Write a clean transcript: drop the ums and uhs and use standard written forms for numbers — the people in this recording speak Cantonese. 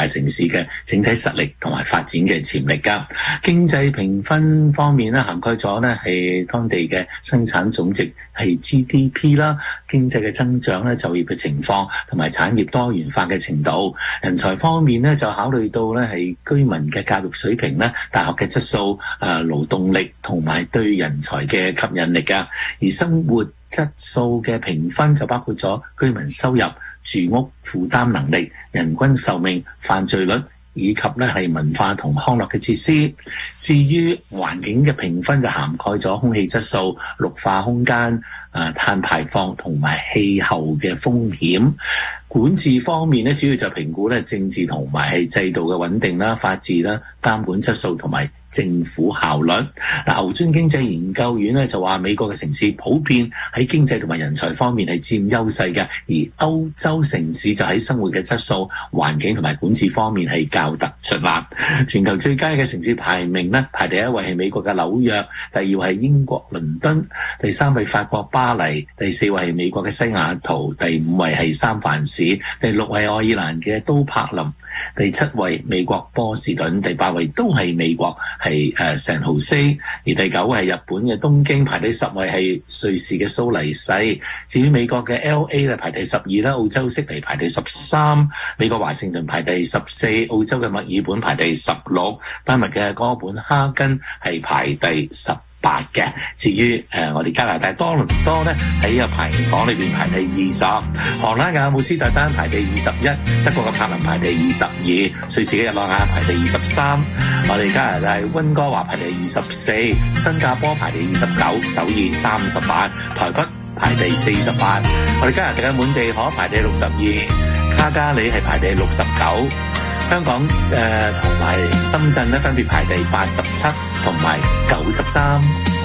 大城市嘅整體實力同埋發展嘅潛力㗎。經濟評分方面咧，涵蓋咗咧係當地嘅生產總值係 GDP 啦，經濟嘅增長咧、就業嘅情況同埋產業多元化嘅程度。人才方面咧，就考慮到咧係居民嘅教育水平咧、大學嘅質素、勞動力同埋對人才嘅吸引力㗎。而生活質素嘅評分就包括咗居民收入、住屋負擔能力、人均壽命、犯罪率以及咧係文化同康樂嘅設施。至於環境嘅評分就涵蓋咗空氣質素、綠化空間、碳排放同埋氣候嘅風險。管治方面咧，主要就評估咧政治同埋係制度嘅穩定啦、法治啦、監管質素同埋政府效率。牛津經濟研究院咧就話美國嘅城市普遍喺經濟同埋人才方面係佔優勢嘅，而歐洲城市就喺生活嘅質素、環境同埋管治方面係較突出啦。全球最佳嘅城市排名咧，排第一位係美國嘅紐約，第二位係英國倫敦，第三位法國巴黎，第四位係美國嘅西雅圖，第五位係三藩市，第六位愛爾蘭嘅都柏林，第七位美國波士頓，第八位都係美國係聖荷西，而第九位係日本嘅東京，排第十位係瑞士嘅蘇黎世。至於美國嘅 LA 咧排第12啦，澳洲悉尼排第13，美國華盛頓排第14，澳洲嘅墨爾本排第16，丹麥嘅哥本哈根係排第18嘅。至於我哋加拿大多倫多咧喺個排行榜裏邊排第20，荷蘭嘅阿姆斯特丹排第21，德國嘅柏林排第22，瑞士嘅日內瓦排第23，我哋加拿大溫哥華排第24，新加坡排第29，首爾38，台北排第48，我哋加拿大嘅滿地可排第62，卡加里係排第69，香港同埋深圳咧分別排第87同埋93。